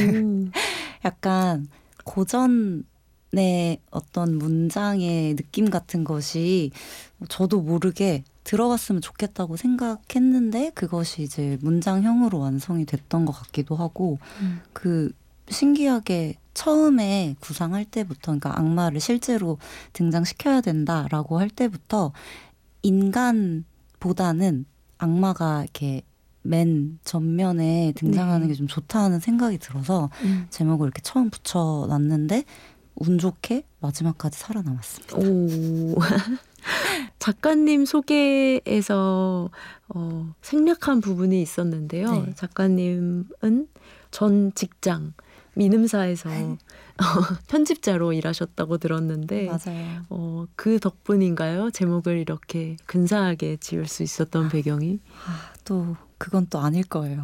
약간 고전의 어떤 문장의 느낌 같은 것이 저도 모르게 들어갔으면 좋겠다고 생각했는데 그것이 이제 문장형으로 완성이 됐던 것 같기도 하고 그 신기하게 처음에 구상할 때부터 그러니까 악마를 실제로 등장시켜야 된다라고 할 때부터 인간보다는 악마가 이렇게 맨 전면에 등장하는 게 좀 좋다는 생각이 들어서 제목을 이렇게 처음 붙여놨는데 운 좋게 마지막까지 살아남았습니다. 오. 작가님 소개에서 생략한 부분이 있었는데요. 네. 작가님은 전 직장 민음사에서 편집자로 일하셨다고 들었는데 맞아요. 그 덕분인가요? 제목을 이렇게 근사하게 지을 수 있었던 배경이? 또 그건 또 아닐 거예요.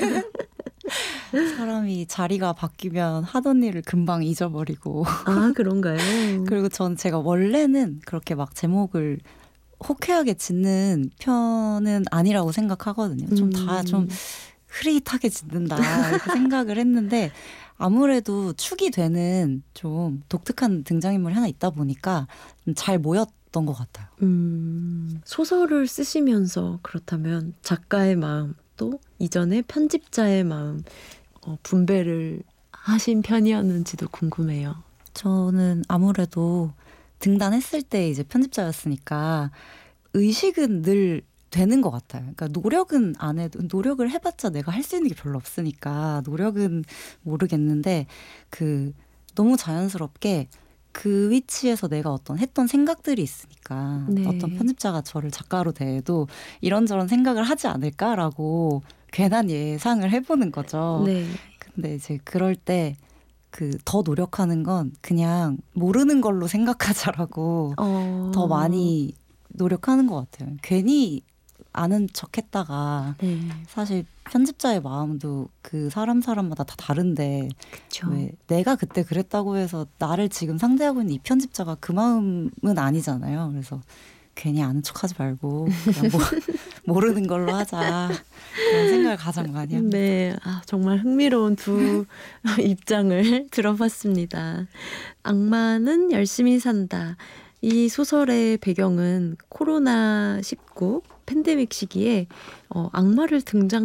사람이 자리가 바뀌면 하던 일을 금방 잊어버리고. 아, 그런가요? 그리고 제가 원래는 그렇게 막 제목을 호쾌하게 짓는 편은 아니라고 생각하거든요. 좀 다 좀 흐릿하게 짓는다 이렇게 생각을 했는데 아무래도 축이 되는 좀 독특한 등장인물이 하나 있다 보니까 잘 모였던 것 같아요. 소설을 쓰시면서 그렇다면 작가의 마음 또 이전에 편집자의 마음 분배를 하신 편이었는지도 궁금해요. 저는 아무래도 등단했을 때 이제 편집자였으니까 의식은 늘 되는 것 같아요. 그러니까 노력은 안 해도 노력을 해봤자 내가 할 수 있는 게 별로 없으니까 노력은 모르겠는데 너무 자연스럽게 그 위치에서 내가 했던 생각들이 있으니까 네. 어떤 편집자가 저를 작가로 대해도 이런저런 생각을 하지 않을까라고 괜한 예상을 해보는 거죠. 네. 근데 이제 그럴 때 더 노력하는 건 그냥 모르는 걸로 생각하자라고 더 많이 노력하는 것 같아요. 괜히 아는 척했다가 네. 사실 편집자의 마음도 그 사람마다 다 다른데 그쵸. 왜 내가 그때 그랬다고 해서 나를 지금 상대하고 있는 이 편집자가 그 마음은 아니잖아요. 그래서 괜히 아는 척하지 말고 그냥 모르는 걸로 하자 그런 생각을 가장 많이 합니다. 네, 정말 흥미로운 두 입장을 들어봤습니다. 악마는 열심히 산다. 이 소설의 배경은 코로나19 팬데믹 시기에 악마를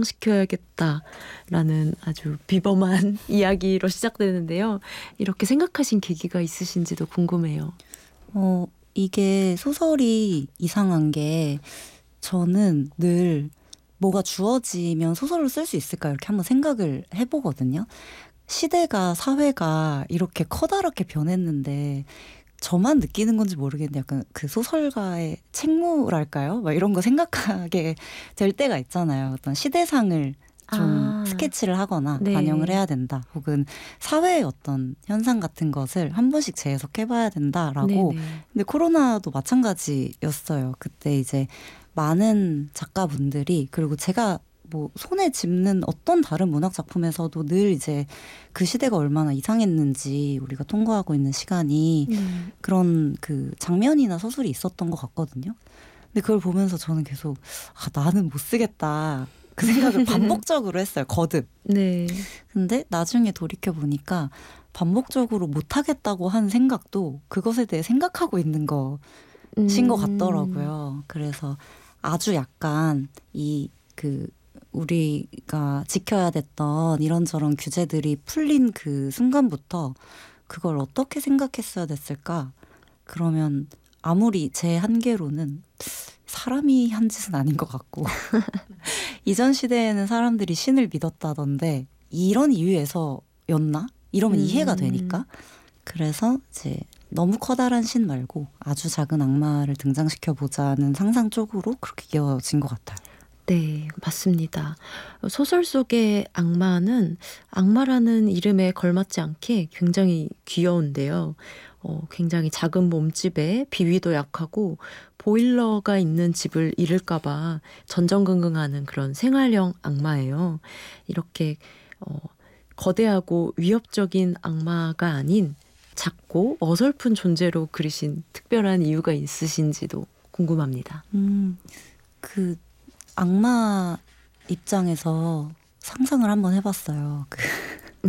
등장시켜야겠다라는 아주 비범한 이야기로 시작되는데요. 이렇게 생각하신 계기가 있으신지도 궁금해요. 이게 소설이 이상한 게 저는 늘 뭐가 주어지면 소설로 쓸 수 있을까 이렇게 한번 생각을 해보거든요. 시대가 사회가 이렇게 커다랗게 변했는데 저만 느끼는 건지 모르겠는데 약간 그 소설가의 책무랄까요? 막 이런 거 생각하게 될 때가 있잖아요. 어떤 시대상을 좀 스케치를 하거나 네. 반영을 해야 된다. 혹은 사회의 어떤 현상 같은 것을 한 번씩 재해석해봐야 된다라고. 네네. 근데 코로나도 마찬가지였어요. 그때 이제 많은 작가분들이 그리고 제가 손에 짚는 어떤 다른 문학 작품에서도 늘 이제 그 시대가 얼마나 이상했는지 우리가 통과하고 있는 시간이 그런 장면이나 서술이 있었던 것 같거든요. 근데 그걸 보면서 저는 계속 나는 못 쓰겠다. 그 생각을 반복적으로 했어요. 거듭. 네. 근데 나중에 돌이켜 보니까 반복적으로 못 하겠다고 한 생각도 그것에 대해 생각하고 있는 것인 것 같더라고요. 그래서 아주 약간 우리가 지켜야 됐던 이런저런 규제들이 풀린 그 순간부터 그걸 어떻게 생각했어야 됐을까? 그러면 아무리 제 한계로는 사람이 한 짓은 아닌 것 같고 이전 시대에는 사람들이 신을 믿었다던데 이런 이유에서였나? 이러면 이해가 되니까. 그래서 이제 너무 커다란 신 말고 아주 작은 악마를 등장시켜보자는 상상 쪽으로 그렇게 이어진 것 같아요. 네, 맞습니다. 소설 속의 악마는 악마라는 이름에 걸맞지 않게 굉장히 귀여운데요. 굉장히 작은 몸집에 비위도 약하고 보일러가 있는 집을 잃을까봐 전전긍긍하는 그런 생활형 악마예요. 이렇게 거대하고 위협적인 악마가 아닌 작고 어설픈 존재로 그리신 특별한 이유가 있으신지도 궁금합니다. 악마 입장에서 상상을 한번 해봤어요.